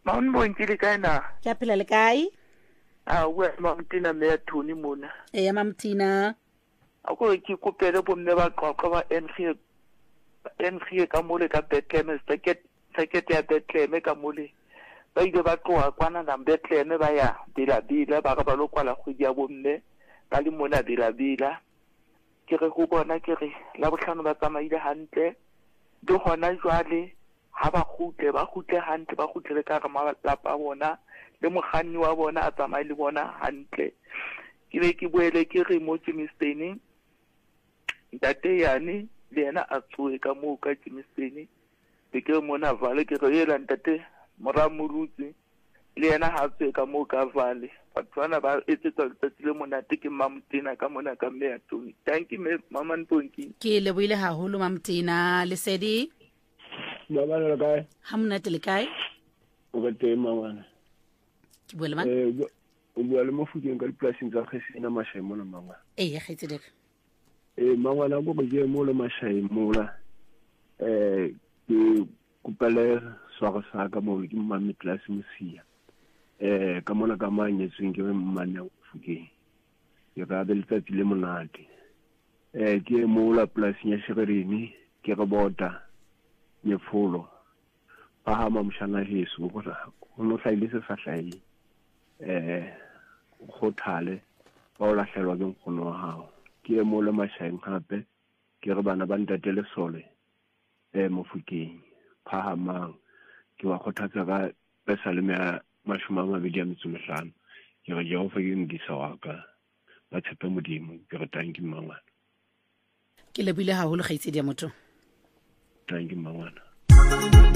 Maun bontile kae na? Ke a phela le kae? We Mamtina me Tony Mona. Mamtina. A go ke kopele bo mme ba qoqa ba NG ka mole ka Bethlehem second ya Bethlehem ka mole. Ba ile ba tloa kwana na Bethlehem ba ya Bila ba ga ba lo kwala go dia bo mme ba le mona Bila. Ke re go bona ke re la botlhano ba tsamaile hantle. Di gona jwale ha ba gutle hantle ba gutle ka re malapa bona le mogani wa bona a tsamaile le bona hantle. Ke be ke boele ke re mo Jimistene ntate yani le yena a tsoe ka moo ka Jimistene be ke mona vale ke re yela ntate mora morutsi le yena ha tsoe ka moo ka vale batho bana ba etsetsa letsatsi le monate ke Mamtina ka mona ka mme ya Tony. Thank you mama Nponki. Ke leboile haholo Mamtina. Lesedi Baba le kae? Ha monate le kae? O ba teng mangwana. Ke bua le mang? O bua le Mofokeng ka dipolaseng tsa Gesena Mashai mona mangwana. Ya kgaitsedile. Mangwana go be mo le Mashai mola. Ke kupele swara sa ka mo ke mama class Mosia. Ka mona ka manyetsweng ke mmane wa Mofokeng. Ke ra be letsatsi le monate. Ke mo la polaseng ya Shegerini ke re bota nyefolo pahama mshana Jesu gore go no hlaile se sa hlai go thale ba o lahlelwa ke nkgono wa hao ke mo le Mashaeng gape ke re bana ba ntatele sole Mofokeng phahamang ke wa khothatsa ka pesaleme ya 25 ke re Jehova ke ndisa wa ka ba tshepe modimo ke re thank you mangwana. Ke lebile haholo kgaitsedi ya motho. Thank you mangwana.